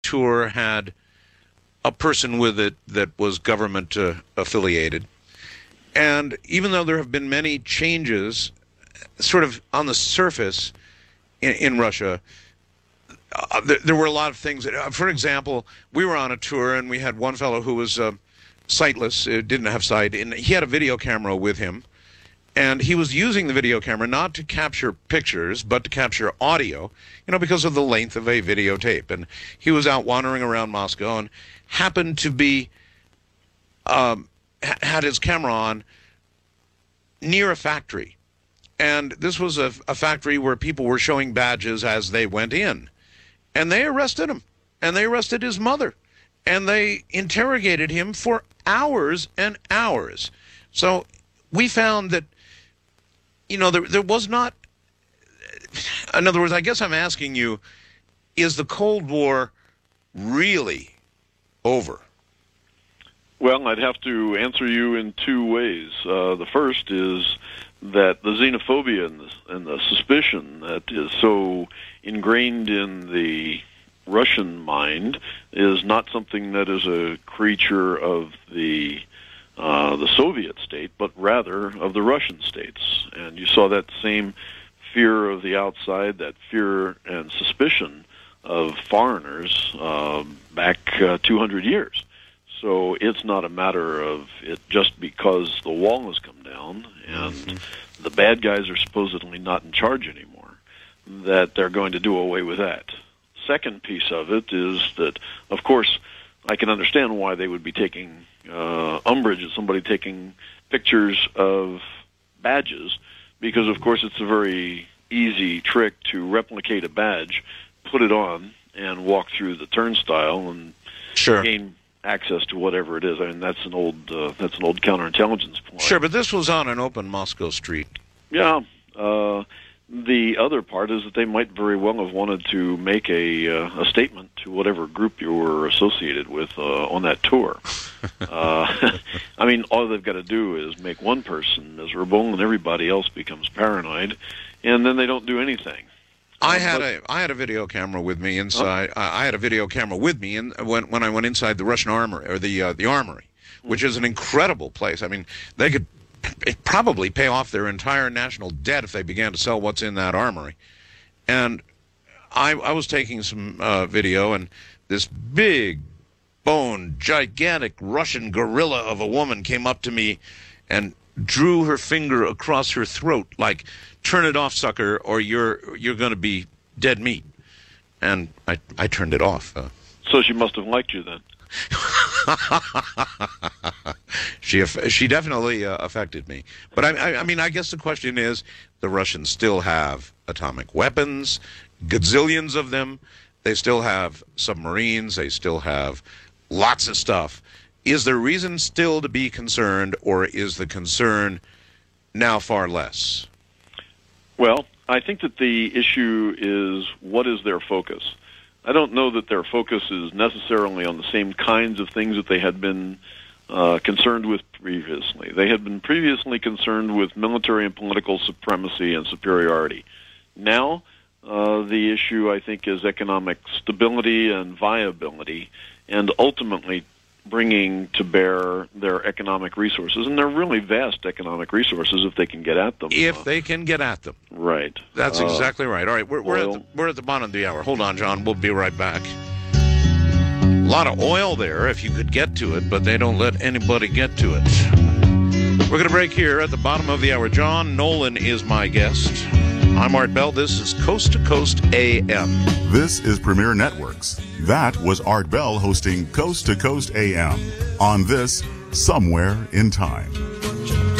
tour had a person with it that was government affiliated. And even though there have been many changes sort of on the surface in Russia, there were a lot of things. For example, we were on a tour and we had one fellow who was sightless, didn't have sight, and he had a video camera with him. And he was using the video camera not to capture pictures, but to capture audio, because of the length of a videotape. And he was out wandering around Moscow and happened to be, had his camera on near a factory. And this was a factory where people were showing badges as they went in. And they arrested him. And they arrested his mother. And they interrogated him for hours and hours. So we found that, there was not, in other words, I guess I'm asking you, is the Cold War really over? Well, I'd have to answer you in two ways. The first is that the xenophobia and the suspicion that is so ingrained in the Russian mind is not something that is a creature of the Soviet state, but rather of the Russian states. And you saw that same fear of the outside, that fear and suspicion of foreigners back 200 years. So it's not a matter of it just because the wall has come down and the bad guys are supposedly not in charge anymore, that they're going to do away with that. Second piece of it is that, of course, I can understand why they would be taking umbrage at somebody taking pictures of badges, because, of course, it's a very easy trick to replicate a badge, put it on, and walk through the turnstile and gain access to whatever it is. I mean, that's an old counterintelligence point. Sure, but this was on an open Moscow street. Yeah. The other part is that they might very well have wanted to make a statement to whatever group you were associated with on that tour. I mean, all they've got to do is make one person miserable, and everybody else becomes paranoid, and then they don't do anything. I had a video camera with me inside. I had a video camera with me when I went inside the Russian armory, or the armory, which is an incredible place. I mean, they could probably pay off their entire national debt if they began to sell what's in that armory. And I was taking some video, and this big-boned, gigantic Russian gorilla of a woman came up to me and drew her finger across her throat like, "Turn it off, sucker, or you're going to be dead meat." And I turned it off. So she must have liked you then. She definitely affected me. But I mean, I guess the question is, the Russians still have atomic weapons, gazillions of them. They still have submarines. They still have lots of stuff. Is there reason still to be concerned, or is the concern now far less? Well, I think that the issue is, what is their focus? I don't know that their focus is necessarily on the same kinds of things that they had been concerned with previously. They had been previously concerned with military and political supremacy and superiority. Now, the issue, I think, is economic stability and viability, and ultimately bringing to bear their economic resources. And they're really vast economic resources if they can get at them. If they can get at them. Right. That's exactly right. All right, we're at the bottom of the hour. Hold on, John. We'll be right back. A lot of oil there if you could get to it, but they don't let anybody get to it. We're going to break here at the bottom of the hour. John Nolan is my guest. I'm Art Bell. This is Coast to Coast AM. This is Premier Networks. That was Art Bell hosting Coast to Coast AM on this Somewhere in Time.